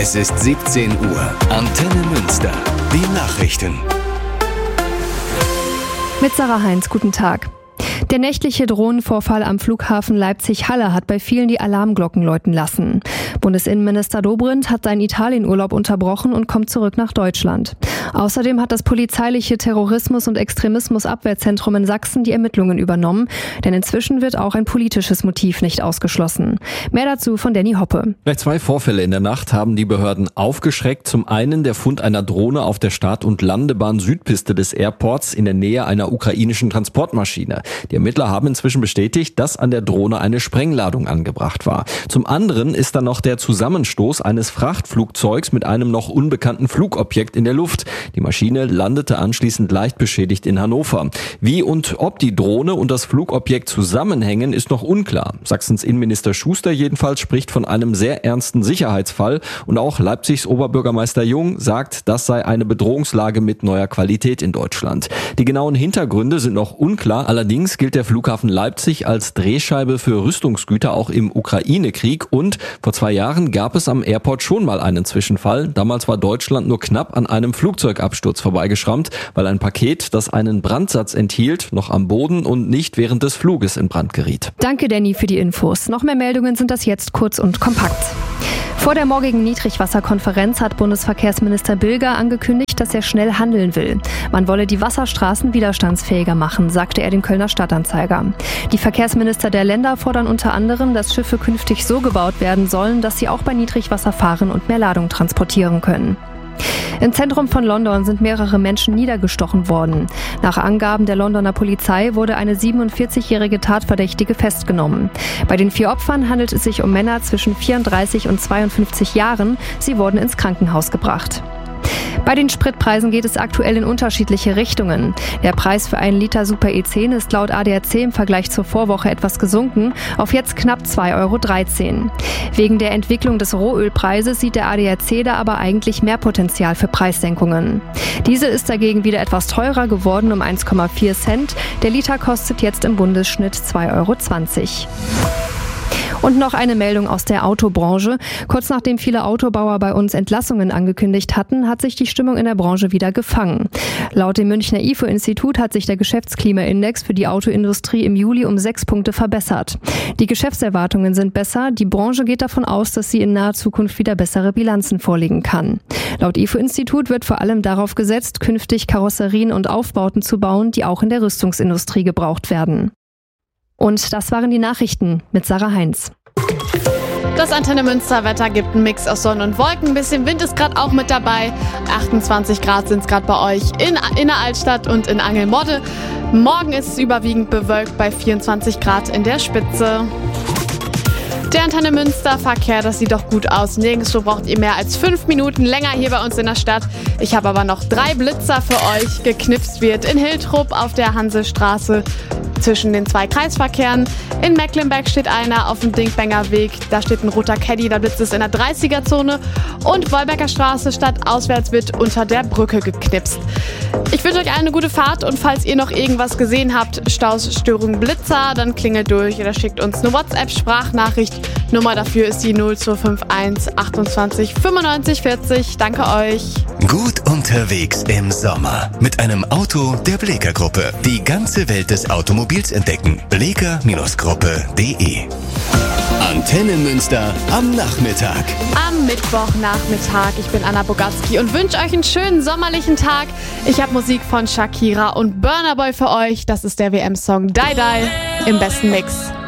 Es ist 17 Uhr. Antenne Münster. Die Nachrichten. Mit Sarah Heinz, guten Tag. Der nächtliche Drohnenvorfall am Flughafen Leipzig-Halle hat bei vielen die Alarmglocken läuten lassen. Bundesinnenminister Dobrindt hat seinen Italienurlaub unterbrochen und kommt zurück nach Deutschland. Außerdem hat das polizeiliche Terrorismus- und Extremismusabwehrzentrum in Sachsen die Ermittlungen übernommen, denn inzwischen wird auch ein politisches Motiv nicht ausgeschlossen. Mehr dazu von Danny Hoppe. Gleich 2 Vorfälle in der Nacht haben die Behörden aufgeschreckt. Zum einen der Fund einer Drohne auf der Start- und Landebahn Südpiste des Airports in der Nähe einer ukrainischen Transportmaschine. Die Ermittler haben inzwischen bestätigt, dass an der Drohne eine Sprengladung angebracht war. Zum anderen ist dann noch der Zusammenstoß eines Frachtflugzeugs mit einem noch unbekannten Flugobjekt in der Luft. Die Maschine landete anschließend leicht beschädigt in Hannover. Wie und ob die Drohne und das Flugobjekt zusammenhängen, ist noch unklar. Sachsens Innenminister Schuster jedenfalls spricht von einem sehr ernsten Sicherheitsfall. Und auch Leipzigs Oberbürgermeister Jung sagt, das sei eine Bedrohungslage mit neuer Qualität in Deutschland. Die genauen Hintergründe sind noch unklar. Allerdings gilt der Flughafen Leipzig als Drehscheibe für Rüstungsgüter auch im Ukraine-Krieg. Und vor 2 Jahren gab es am Airport schon mal einen Zwischenfall. Damals war Deutschland nur knapp an einem Flugzeugabsturz vorbeigeschrammt, weil ein Paket, das einen Brandsatz enthielt, noch am Boden und nicht während des Fluges in Brand geriet. Danke, Danny, für die Infos. Noch mehr Meldungen sind das jetzt kurz und kompakt. Vor der morgigen Niedrigwasserkonferenz hat Bundesverkehrsminister Bilger angekündigt, dass er schnell handeln will. Man wolle die Wasserstraßen widerstandsfähiger machen, sagte er dem Kölner Stadtanzeiger. Die Verkehrsminister der Länder fordern unter anderem, dass Schiffe künftig so gebaut werden sollen, dass sie auch bei Niedrigwasser fahren und mehr Ladung transportieren können. Im Zentrum von London sind mehrere Menschen niedergestochen worden. Nach Angaben der Londoner Polizei wurde eine 47-jährige Tatverdächtige festgenommen. Bei den 4 Opfern handelt es sich um Männer zwischen 34 und 52 Jahren. Sie wurden ins Krankenhaus gebracht. Bei den Spritpreisen geht es aktuell in unterschiedliche Richtungen. Der Preis für 1 Liter Super E10 ist laut ADAC im Vergleich zur Vorwoche etwas gesunken, auf jetzt knapp 2,13 €. Wegen der Entwicklung des Rohölpreises sieht der ADAC da aber eigentlich mehr Potenzial für Preissenkungen. Diese ist dagegen wieder etwas teurer geworden um 1,4 Cent. Der Liter kostet jetzt im Bundesschnitt 2,20 €. Und noch eine Meldung aus der Autobranche. Kurz nachdem viele Autobauer bei uns Entlassungen angekündigt hatten, hat sich die Stimmung in der Branche wieder gefangen. Laut dem Münchner IFO-Institut hat sich der Geschäftsklimaindex für die Autoindustrie im Juli um 6 Punkte verbessert. Die Geschäftserwartungen sind besser. Die Branche geht davon aus, dass sie in naher Zukunft wieder bessere Bilanzen vorlegen kann. Laut IFO-Institut wird vor allem darauf gesetzt, künftig Karosserien und Aufbauten zu bauen, die auch in der Rüstungsindustrie gebraucht werden. Und das waren die Nachrichten mit Sarah Heinz. Das Antenne Münster Wetter gibt einen Mix aus Sonne und Wolken. Ein bisschen Wind ist gerade auch mit dabei. 28 Grad sind es gerade bei euch in der Altstadt und in Angelmodde. Morgen ist es überwiegend bewölkt bei 24 Grad in der Spitze. Der Antenne Münster Verkehr, das sieht doch gut aus. Nirgendwo braucht ihr mehr als 5 Minuten länger hier bei uns in der Stadt. Ich habe aber noch 3 Blitzer für euch. Geknipst wird in Hiltrup auf der Hansestraße zwischen den 2 Kreisverkehren. In Mecklenberg steht einer auf dem Dingbenger Weg. Da steht ein roter Caddy, da blitzt es in der 30er-Zone. Und Wolbecker Straße stadtauswärts wird unter der Brücke geknipst. Ich wünsche euch eine gute Fahrt und falls ihr noch irgendwas gesehen habt, Staus, Störung, Blitzer, dann klingelt durch oder schickt uns eine WhatsApp-Sprachnachricht. Nummer dafür ist die 0251 28 95 40. Danke euch. Gut unterwegs im Sommer mit einem Auto der Bleeker Gruppe. Die ganze Welt des Automobils entdecken. Bleeker-Gruppe.de. Antenne Münster am Nachmittag. Am Mittwochnachmittag. Ich bin Anna Bogatzki und wünsche euch einen schönen sommerlichen Tag. Ich habe Musik von Shakira und Burna Boy für euch. Das ist der WM-Song Die Die im besten Mix.